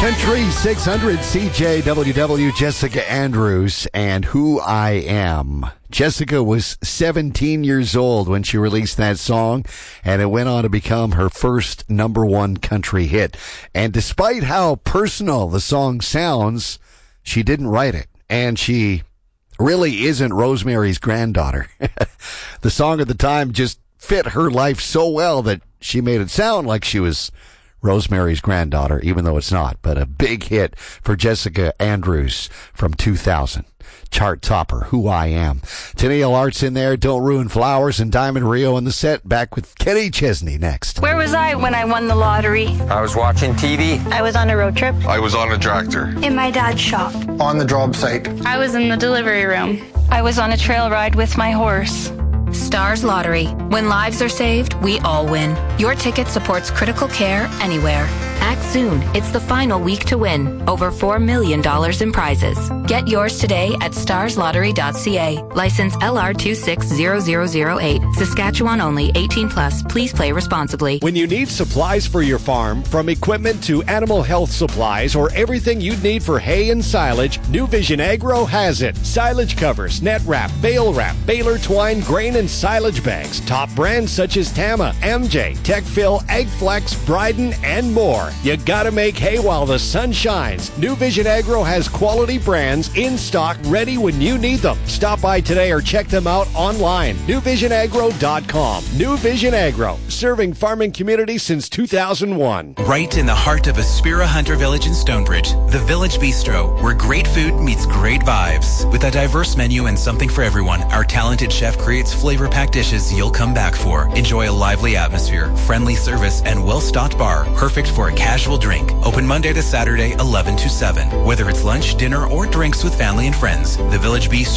Country 600 CJWW, Jessica Andrews, and Who I Am. Jessica was 17 years old when she released that song, and it went on to become her first #1 country hit. And despite how personal the song sounds, she didn't write it, and she really isn't Rosemary's granddaughter. The song at the time just fit her life so well that she made it sound like she was Rosemary's granddaughter, even though it's not. But a big hit for Jessica Andrews from 2000. Chart topper, Who I Am. Tenille Art's in there, Don't Ruin Flowers, and Diamond Rio in the set. Back with Kenny Chesney next. Where was I when I won the lottery? I was watching TV. I was on a road trip. I was on a tractor. In my dad's shop. On the job site. I was in the delivery room. I was on a trail ride with my horse. Stars Lottery. When lives are saved, we all win. Your ticket supports critical care anywhere. Act soon. It's the final week to win. Over $4 million in prizes. Get yours today at starslottery.ca. License LR260008. Saskatchewan only. 18+. Please play responsibly. When you need supplies for your farm, from equipment to animal health supplies or everything you'd need for hay and silage, New Vision Agro has it. Silage covers, net wrap, bale wrap, baler twine, grain and silage bags. Top brands such as Tama, MJ, Techfill, Eggflex, Bryden, and more. You gotta make hay while the sun shines. New Vision Agro has quality brands in stock, ready when you need them. Stop by today or check them out online. NewVisionAgro.com. New Vision Agro, serving farming communities since 2001. Right in the heart of Aspira Hunter Village in Stonebridge, the Village Bistro, where great food meets great vibes. With a diverse menu and something for everyone, our talented chef creates flavor-packed dishes you'll come back for. Enjoy a lively atmosphere, friendly service, and well-stocked bar, perfect for a casual drink. Open Monday to Saturday, 11 to 7. Whether it's lunch, dinner, or drinks with family and friends, the Village Bistro